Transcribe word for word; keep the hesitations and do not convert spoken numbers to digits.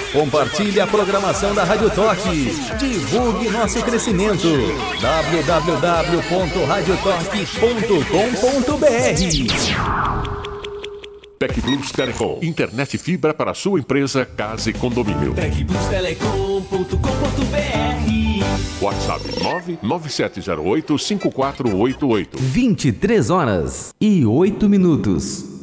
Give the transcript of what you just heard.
Compartilhe a programação da Rádio Torque. Divulgue nosso crescimento. w w w ponto radio torque ponto com ponto b r. TecBlus Telecom. Internet fibra para sua empresa, casa e condomínio. tec blus telecom ponto com ponto b r. WhatsApp nove nove sete zero oito cinco quatro oito oito. vinte e três horas e oito minutos.